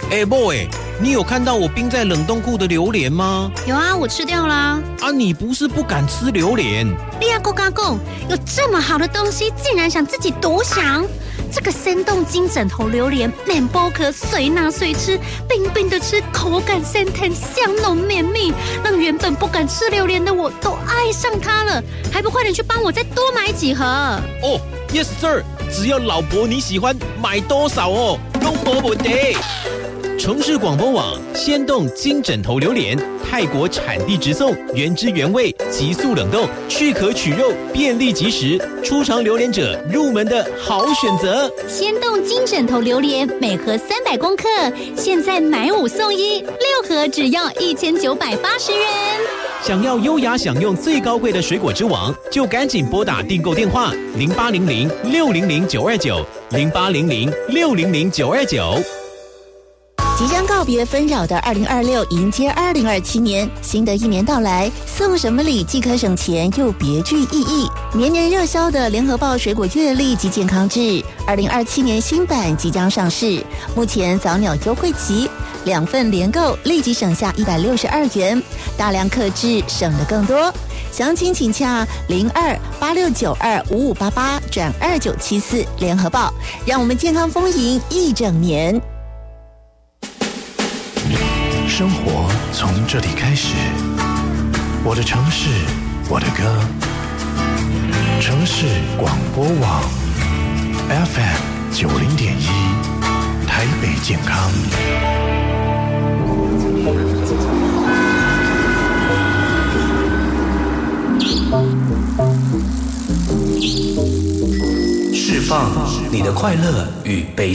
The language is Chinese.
boy， 你有看到我冰在冷冻库的榴莲吗？ 有啊，我吃掉啦。 啊，你不是不敢吃榴莲？ 利亚哥嘎贡，有这么好的东西，竟然想自己独享？这个生动金枕头榴莲，面包壳随拿随吃，冰冰的吃，口感鲜甜，香浓绵密，让原本不敢吃榴莲的我都爱上它了。还不快点去帮我再多买几盒？ 哦 ，Yes sir， 只要老婆你喜欢，买多少哦，都没问题。城市广播网鲜冻金枕头榴莲，泰国产地直送，原汁原味，急速冷冻，去壳取肉，便利即食，初尝榴莲者入门的好选择。 鲜冻金枕头榴莲，每盒300公克，现在买5送1，6盒只要1980元。 想要优雅享用最高贵的水果之王，就赶紧拨打订购电话0800-600-929，0800-600-929。 即将告别纷扰的2026，迎接2027年，新的一年到来，送什么礼既可省钱又别具意义。年年热销的联合报水果月历及健康志2027年新版即将上市，目前早鸟优惠期，2份连购立即省下162元，大量客制省得更多。详情请洽02-8692-5588-2974联合报，让我们健康丰盈一整年。 生活从这里开始，我的城市，我的歌。城市广播网 FM 90.1，台北健康。 释放你的快乐与悲